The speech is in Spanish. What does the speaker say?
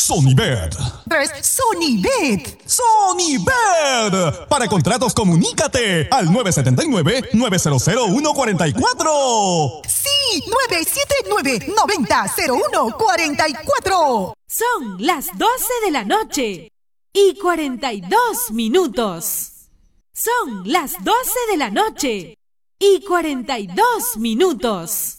Sonibet. Es Sonibet. Sonibet. Para contratos, comunícate al 979-900-144. Sí, 979-90-0144. Son las 12 de la noche y 42 minutos. Son las 12 de la noche y 42 minutos.